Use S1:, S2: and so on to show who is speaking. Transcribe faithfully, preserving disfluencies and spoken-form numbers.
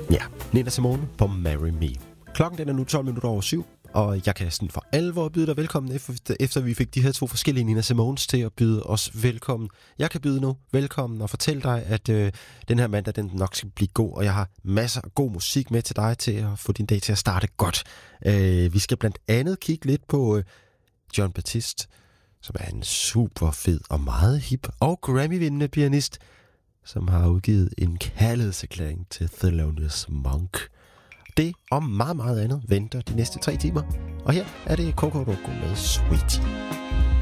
S1: Ja, Nina Simone på Marry Me. Klokken den er nu tolv minutter over syv, og jeg kan sådan for alvor byde dig velkommen, efter, efter vi fik de her to forskellige Nina Simones til at byde os velkommen. Jeg kan byde nu velkommen og fortælle dig, at øh, den her mandag den nok skal blive god, og jeg har masser af god musik med til dig til at få din dag til at starte godt. Øh, vi skal blandt andet kigge lidt på øh, Jon Batiste, som er en super fed og meget hip og Grammy-vindende pianist, som har udgivet en kærlighedserklæring til Thelonious Monk. Det og meget, meget andet venter de næste tre timer. Og her er det Coco Roco med Sweetie.